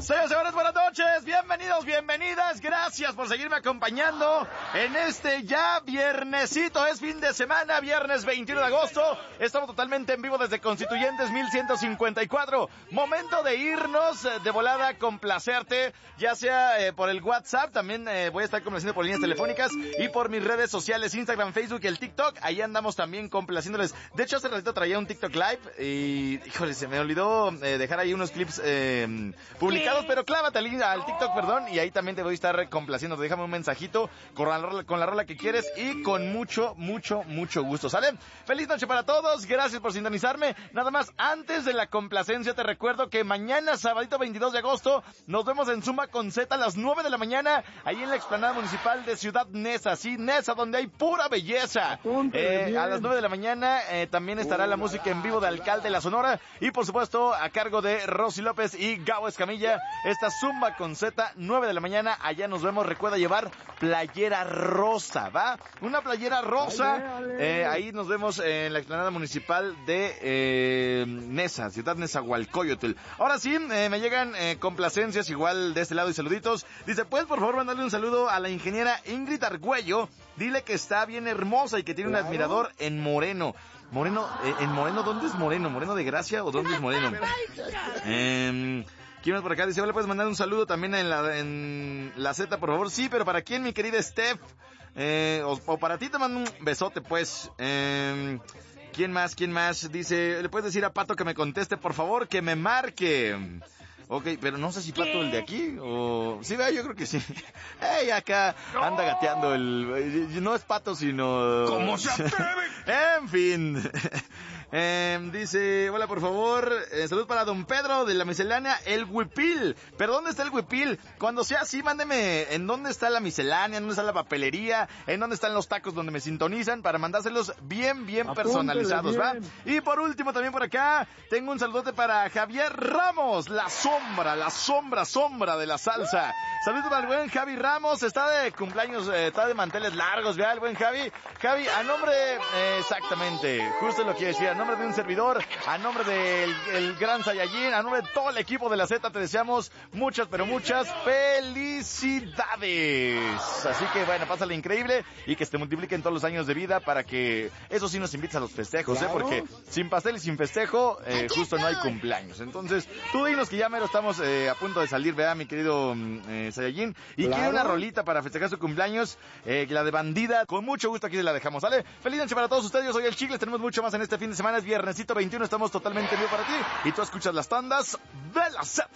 Señores, señores, buenas noches, bienvenidos, bienvenidas, gracias por seguirme acompañando en este ya viernesito, es fin de semana, viernes 21 de agosto, estamos totalmente en vivo desde Constituyentes 1154, momento de irnos de volada, complacerte, ya sea por el WhatsApp, también voy a estar complaciendo por líneas telefónicas y por mis redes sociales, Instagram, Facebook y el TikTok, ahí andamos también complaciéndoles. De hecho, hace ratito traía un TikTok Live y, híjole, se me olvidó dejar ahí unos clips publicados, pero clávate al TikTok, perdón, y ahí también te voy a estar complaciendo. Déjame un mensajito con la rola que quieres y con mucho gusto, ¿sale? Feliz noche para todos, gracias por sintonizarme. Nada más, antes de la complacencia, te recuerdo que mañana, sabadito 22 de agosto, nos vemos en Zumba con Z a las 9 de la mañana, ahí en la explanada municipal de Ciudad Neza, sí, Neza, donde hay pura belleza. A las 9 de la mañana también estará la música en vivo de Alcalde La Sonora y por supuesto a cargo de Rosy López y Gabo Escamilla, esta Zumba con Z, 9 de la mañana, allá nos vemos. Recuerda llevar playera rosa, ¿va? Una playera rosa, ahí nos vemos en la explanada municipal de Neza, Ciudad Nezahualcóyotl. Ahora sí, me llegan complacencias igual de este lado y saluditos. Dice, ¿puedes por favor mandarle un saludo a la ingeniera Ingrid Argüello? Dile que está bien hermosa y que tiene un admirador en Moreno. En Moreno, ¿dónde es Moreno? ¿Moreno de Gracia o dónde es Moreno? ¿Quién más por acá? Dice, ¿le puedes mandar un saludo también en la Z, por favor? Sí, pero ¿para quién, mi querida Steph? O para ti te mando un besote, pues. ¿Quién más? Dice, ¿le puedes decir a Pato que me conteste, por favor, que me marque? Ok, pero no sé si Pato el de aquí o... Sí, yo creo que sí. ¡Ey! Acá anda gateando no es Pato, sino... ¿Cómo se atreve? En fin. Dice, hola, por favor, salud para don Pedro de la miscelánea El Huipil. ¿Pero dónde está el Huipil? Cuando sea así, mándeme en dónde está la miscelánea, en dónde está la papelería, en dónde están los tacos donde me sintonizan para mandárselos bien personalizados, bien. ¿Va? Y por último, también por acá, tengo un saludote para Javier Ramos, la sombra de la salsa. Saludos para el buen Javi Ramos, está de cumpleaños, está de manteles largos, vea el buen Javi. Javi, a nombre, exactamente, justo lo que decía, a nombre de un servidor, a nombre del gran Saiyajin, a nombre de todo el equipo de la Z, te deseamos muchas, pero muchas felicidades. Así que bueno, pásale increíble y que se te multipliquen todos los años de vida para que eso sí nos invites a los festejos, claro. Porque sin pastel y sin festejo, justo no hay cumpleaños. Entonces, tú dinos que ya mero estamos a punto de salir, vea, mi querido Saiyajin, y claro. Quiere una rolita para festejar su cumpleaños, la de Bandida, con mucho gusto aquí se la dejamos, ¿sale? Feliz noche para todos ustedes, yo soy el Chicles, tenemos mucho más en este fin de semana, es viernesito 21, estamos totalmente en vivo para ti, y tú escuchas las tandas de la Z.